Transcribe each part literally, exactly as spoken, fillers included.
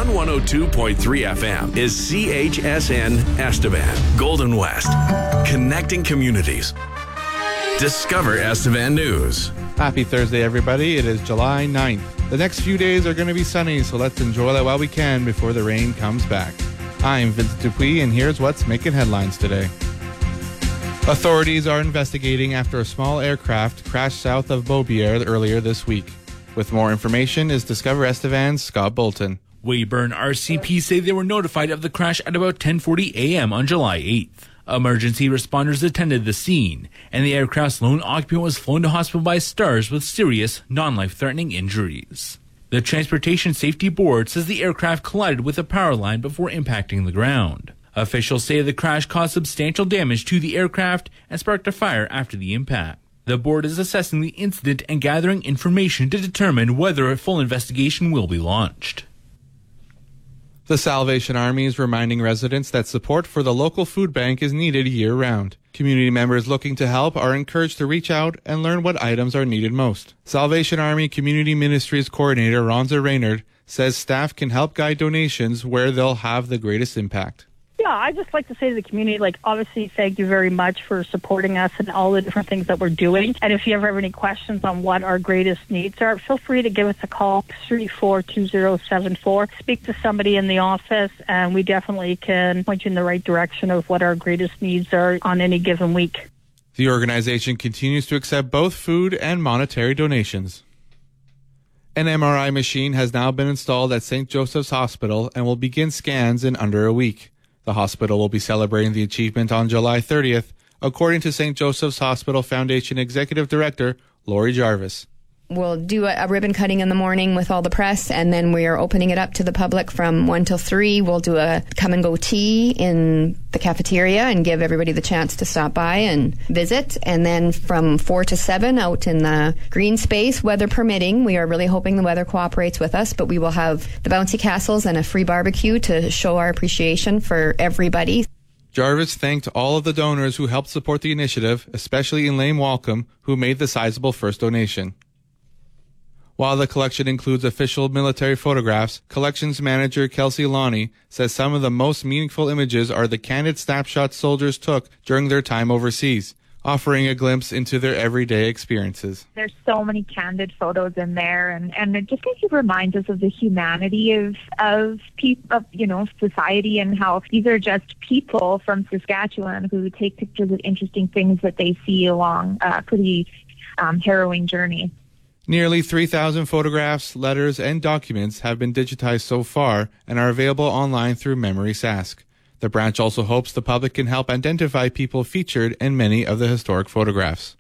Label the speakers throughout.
Speaker 1: on one oh two point three F M is C H S N Estevan, Golden West. Connecting communities. Discover Estevan News.
Speaker 2: Happy Thursday, everybody. It is July ninth. The next few days are going to be sunny, so let's enjoy that while we can before the rain comes back. I'm Vincent Dupuis, and here's what's making headlines today. Authorities are investigating after a small aircraft crashed south of Beaubier earlier this week. With more information is Discover Estevan's Scott Bolton.
Speaker 3: Weyburn R C P say they were notified of the crash at about ten forty a.m. on July eighth. Emergency responders attended the scene, and the aircraft's lone occupant was flown to hospital by STARS with serious, non-life-threatening injuries. The Transportation Safety Board says the aircraft collided with a power line before impacting the ground. Officials say the crash caused substantial damage to the aircraft and sparked a fire after the impact. The board is assessing the incident and gathering information to determine whether a full investigation will be launched.
Speaker 2: The Salvation Army is reminding residents that support for the local food bank is needed year-round. Community members looking to help are encouraged to reach out and learn what items are needed most. Salvation Army Community Ministries Coordinator Ronza Raynard says staff can help guide donations where they'll have the greatest impact.
Speaker 4: Yeah, I'd just like to say to the community, like, obviously, thank you very much for supporting us and all the different things that we're doing. And if you ever have any questions on what our greatest needs are, feel free to give us a call, three four two zero seven four. Speak to somebody in the office, and we definitely can point you in the right direction of what our greatest needs are on any given week.
Speaker 2: The organization continues to accept both food and monetary donations. An M R I machine has now been installed at Saint Joseph's Hospital and will begin scans in under a week. The hospital will be celebrating the achievement on July thirtieth, according to Saint Joseph's Hospital Foundation Executive Director Lori Jarvis.
Speaker 5: We'll do a, a ribbon cutting in the morning with all the press, and then we are opening it up to the public from one till three. We'll do a come-and-go tea in the cafeteria and give everybody the chance to stop by and visit. And then from four to seven out in the green space, weather permitting. We are really hoping the weather cooperates with us, but we will have the bouncy castles and a free barbecue to show our appreciation for everybody.
Speaker 2: Jarvis thanked all of the donors who helped support the initiative, especially Elaine Walcom, who made the sizable first donation. While the collection includes official military photographs, collections manager Kelsey Lonnie says some of the most meaningful images are the candid snapshots soldiers took during their time overseas, offering a glimpse into their everyday experiences.
Speaker 6: There's so many candid photos in there, and, and it just kind of reminds us of the humanity of of, pe- of you know society, and how these are just people from Saskatchewan who take pictures of interesting things that they see along a pretty um, harrowing journey.
Speaker 2: Nearly three thousand photographs, letters, and documents have been digitized so far and are available online through Memory Sask. The branch also hopes the public can help identify people featured in many of the historic photographs.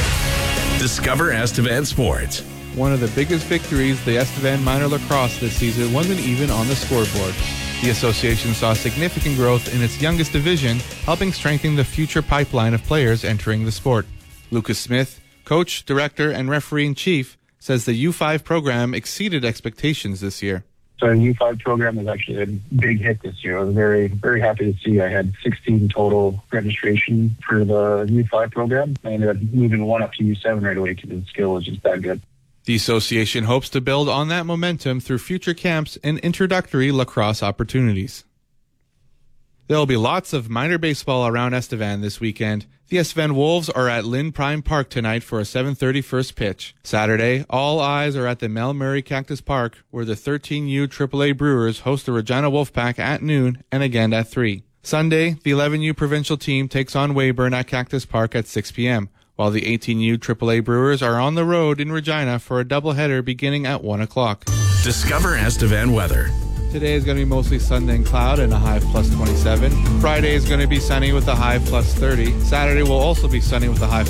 Speaker 1: Discover Estevan Sports.
Speaker 2: One of the biggest victories the Estevan minor lacrosse this season wasn't even on the scoreboard. The association saw significant growth in its youngest division, helping strengthen the future pipeline of players entering the sport. Lucas Smith, coach, director, and referee-in-chief, says the U five program exceeded expectations this year.
Speaker 7: So the U five program was actually a big hit this year. I was very, very happy to see I had sixteen total registration for the U five program. I ended up moving one up to U seven right away because the skill was just that good.
Speaker 2: The association hopes to build on that momentum through future camps and introductory lacrosse opportunities. There will be lots of minor baseball around Estevan this weekend. The Estevan Wolves are at Lynn Prime Park tonight for a seven thirty first pitch. Saturday, all eyes are at the Mel Murray Cactus Park, where the thirteen U triple A Brewers host the Regina Wolfpack at noon and again at three. Sunday, the eleven U provincial team takes on Weyburn at Cactus Park at six p.m., while the eighteen U triple A Brewers are on the road in Regina for a doubleheader beginning at one o'clock.
Speaker 1: Discover Estevan weather.
Speaker 2: Today is going to be mostly sunny and cloud and a high of plus twenty-seven. Friday is going to be sunny with a high of plus thirty. Saturday will also be sunny with a high